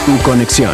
Tu conexión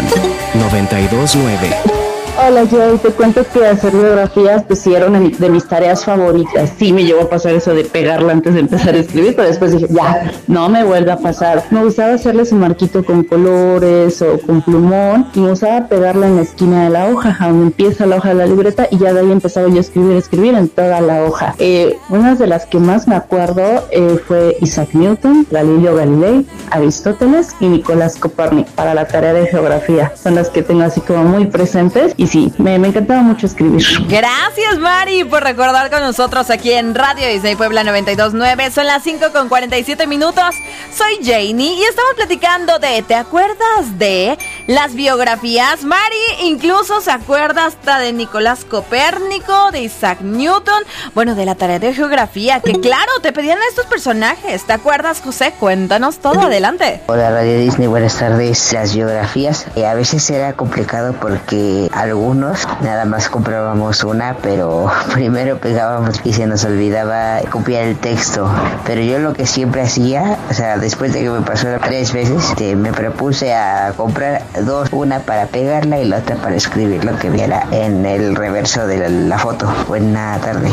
92.9. Hola, Jay, te cuento que hacer biografías pues sí era una de mis tareas favoritas. Sí me llegó a pasar eso de pegarla antes de empezar a escribir, pero después dije, ya, no me vuelve a pasar. Me gustaba hacerle su marquito con colores o con plumón y me gustaba pegarla en la esquina de la hoja, a donde empieza la hoja de la libreta, y ya de ahí empezaba yo a escribir en toda la hoja. Una de las que más me acuerdo fue Isaac Newton, Galileo Galilei, Aristóteles y Nicolás Copérnico para la tarea de geografía. Son las que tengo así como muy presentes. Y sí, me encantaba mucho escribir. Gracias, Mari, por recordar con nosotros aquí en Radio Disney Puebla 92.9. Son las 5:47. Soy Janie y estamos platicando de, ¿te acuerdas de las biografías? Mari incluso se acuerda hasta de Nicolás Copérnico, de Isaac Newton, bueno, de la tarea de geografía, que claro, te pedían a estos personajes. ¿Te acuerdas, José? Cuéntanos todo, adelante. Hola, Radio Disney, buenas tardes. Las biografías a veces era complicado porque algunos nada más comprábamos una, pero primero pegábamos y se nos olvidaba copiar el texto. Pero yo lo que siempre hacía, o sea, después de que me pasó 3 veces, me propuse a comprar 2, una para pegarla y la otra para escribir lo que viera en el reverso de la foto. Buena tarde.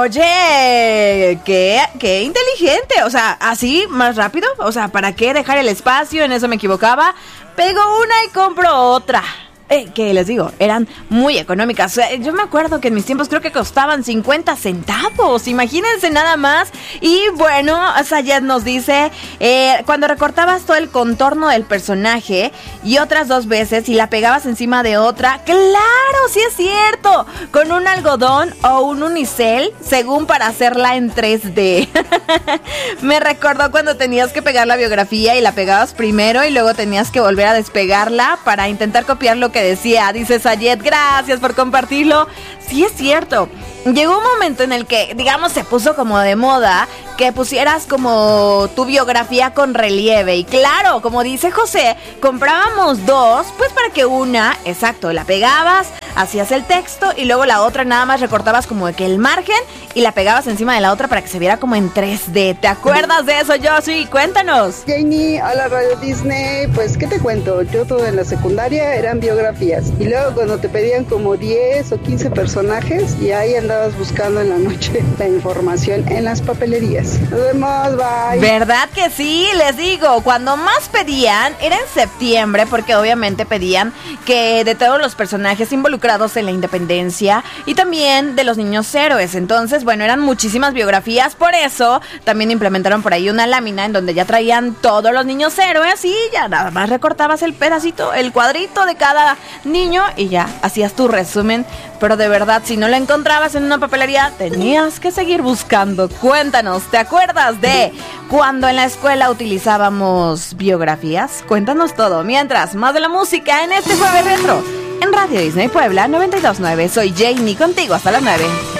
Oye, qué inteligente, o sea, así más rápido, o sea, ¿para qué dejar el espacio? En eso me equivocaba. Pego una y compro otra. Que les digo, eran muy económicas. Yo me acuerdo que en mis tiempos creo que costaban 50 centavos. Imagínense nada más. Y bueno, Sayed nos dice, cuando recortabas todo el contorno del personaje y otras 2 veces y la pegabas encima de otra, claro, sí es cierto, con un algodón o un unicel, según para hacerla en 3D. Me recordó cuando tenías que pegar la biografía y la pegabas primero y luego tenías que volver a despegarla para intentar copiar lo que decía. Dice Sayed, gracias por compartirlo. Sí es cierto, llegó un momento en el que, digamos, se puso como de moda que pusieras como tu biografía con relieve. Y claro, como dice José, comprábamos 2, pues para que una, exacto, la pegabas, hacías el texto y luego la otra nada más recortabas como de que el margen y la pegabas encima de la otra para que se viera como en 3D. ¿Te acuerdas de eso, Josie? Cuéntanos. Janie, hola Radio Disney. Pues, ¿qué te cuento? Yo todo en la secundaria eran biografías. Y luego cuando te pedían como 10 o 15 personajes, y ahí andabas buscando en la noche la información en las papelerías. Nos vemos, bye. ¿Verdad que sí? Les digo, cuando más pedían era en septiembre, porque obviamente pedían que de todos los personajes involucrados en la independencia y también de los niños héroes. Entonces, bueno, eran muchísimas biografías, por eso también implementaron por ahí una lámina en donde ya traían todos los niños héroes y ya nada más recortabas el pedacito, el cuadrito de cada niño y ya hacías tu resumen. Pero de verdad, si no lo encontrabas en una papelería, tenías que seguir buscando. Cuéntanos, ¿te acuerdas de cuando en la escuela utilizábamos biografías? Cuéntanos todo. Mientras, más de la música en este Jueves Retro en Radio Disney Puebla 92.9. Soy Janie, contigo hasta las 9.